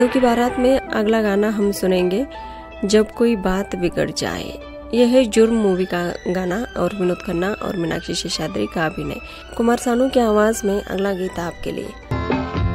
की बारात में अगला गाना हम सुनेंगे जब कोई बात बिगड़ जाए। यह है जुर्म मूवी का गाना और विनोद खन्ना और मीनाक्षी शेषाद्री का अभिनय। कुमार सानू की आवाज में अगला गीत आपके लिए।